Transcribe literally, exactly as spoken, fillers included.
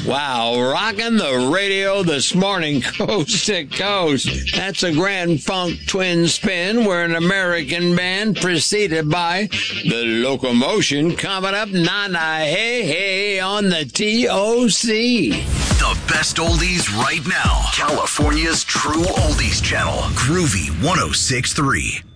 Wow, rocking the radio this morning, coast to coast. That's a Grand Funk Twin Spin. We're an American band preceded by the Locomotion. Coming up, Nana Hey Hey on the T O C. The best oldies right now. California's true oldies channel. Groovy one oh six point three.